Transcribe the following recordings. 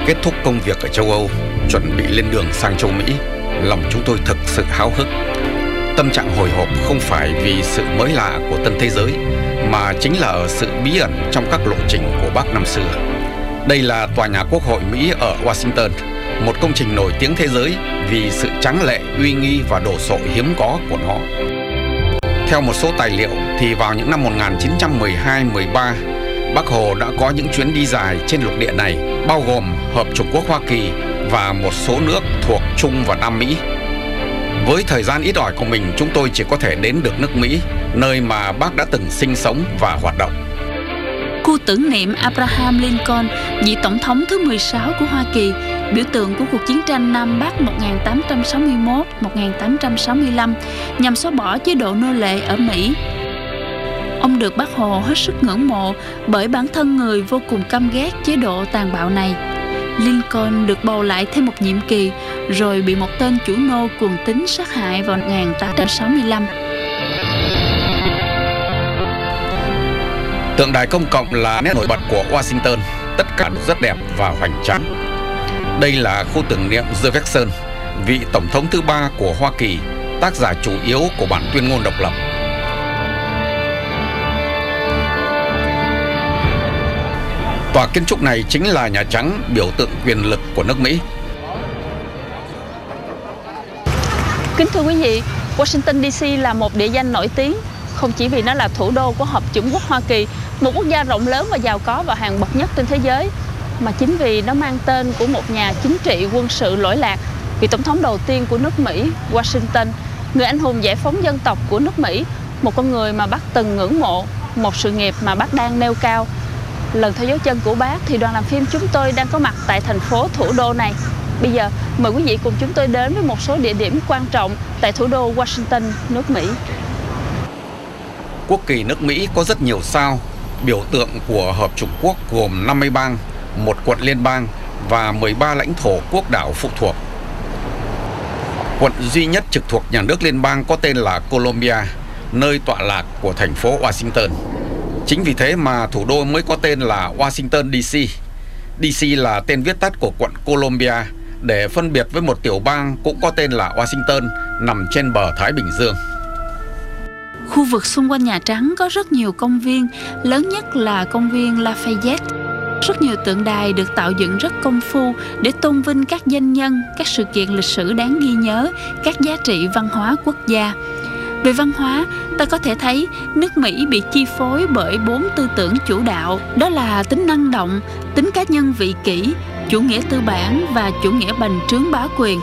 Kết thúc công việc ở châu Âu, chuẩn bị lên đường sang châu Mỹ, lòng chúng tôi thực sự háo hức. Tâm trạng hồi hộp không phải vì sự mới lạ của tân thế giới, mà chính là ở sự bí ẩn trong các lộ trình của Bác năm xưa. Đây là tòa nhà Quốc hội Mỹ ở Washington, một công trình nổi tiếng thế giới vì sự tráng lệ, uy nghi và đồ sộ hiếm có của nó. Theo một số tài liệu thì vào những năm 1912-13, Bác Hồ đã có những chuyến đi dài trên lục địa này, bao gồm Hợp chủng quốc Hoa Kỳ và một số nước thuộc Trung và Nam Mỹ. Với thời gian ít ỏi của mình, chúng tôi chỉ có thể đến được nước Mỹ, nơi mà Bác đã từng sinh sống và hoạt động. Khu tưởng niệm Abraham Lincoln, vị tổng thống thứ 16 của Hoa Kỳ, biểu tượng của cuộc chiến tranh Nam Bắc 1861-1865 nhằm xóa bỏ chế độ nô lệ ở Mỹ. Ông được Bác Hồ hết sức ngưỡng mộ bởi bản thân người vô cùng căm ghét chế độ tàn bạo này. Lincoln được bầu lại thêm một nhiệm kỳ, rồi bị một tên chủ nô cuồng tín sát hại vào 1865. Tượng đài công cộng là nét nổi bật của Washington, tất cả rất đẹp và hoành tráng. Đây là khu tưởng niệm Jefferson, vị tổng thống thứ 3 của Hoa Kỳ, tác giả chủ yếu của bản tuyên ngôn độc lập. Tòa kiến trúc này chính là Nhà Trắng, biểu tượng quyền lực của nước Mỹ. Kính thưa quý vị, Washington DC là một địa danh nổi tiếng, không chỉ vì nó là thủ đô của Hợp chủng quốc Hoa Kỳ, một quốc gia rộng lớn và giàu có và hàng bậc nhất trên thế giới, mà chính vì nó mang tên của một nhà chính trị quân sự lỗi lạc, vị tổng thống đầu tiên của nước Mỹ, Washington, người anh hùng giải phóng dân tộc của nước Mỹ, một con người mà Bác từng ngưỡng mộ, một sự nghiệp mà Bác đang nêu cao. Lần theo dấu chân của Bác thì đoàn làm phim chúng tôi đang có mặt tại thành phố thủ đô này. Bây giờ mời quý vị cùng chúng tôi đến với một số địa điểm quan trọng tại thủ đô Washington, nước Mỹ. Quốc kỳ nước Mỹ có rất nhiều sao, biểu tượng của Hợp chủng quốc gồm 50 bang, một quận liên bang và 13 lãnh thổ quốc đảo phụ thuộc. Quận duy nhất trực thuộc nhà nước liên bang có tên là Columbia, nơi tọa lạc của thành phố Washington. Chính vì thế mà thủ đô mới có tên là Washington DC. DC là tên viết tắt của quận Columbia, để phân biệt với một tiểu bang cũng có tên là Washington, nằm trên bờ Thái Bình Dương. Khu vực xung quanh Nhà Trắng có rất nhiều công viên, lớn nhất là công viên Lafayette. Rất nhiều tượng đài được tạo dựng rất công phu để tôn vinh các danh nhân, các sự kiện lịch sử đáng ghi nhớ, các giá trị văn hóa quốc gia. Về văn hóa, ta có thể thấy nước Mỹ bị chi phối bởi 4 tư tưởng chủ đạo, đó là tính năng động, tính cá nhân vị kỷ, chủ nghĩa tư bản và chủ nghĩa bành trướng bá quyền.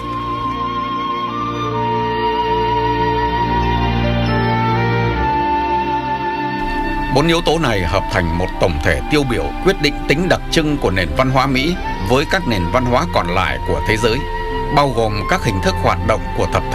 Bốn yếu tố này hợp thành một tổng thể tiêu biểu quyết định tính đặc trưng của nền văn hóa Mỹ với các nền văn hóa còn lại của thế giới, bao gồm các hình thức hoạt động của tập thể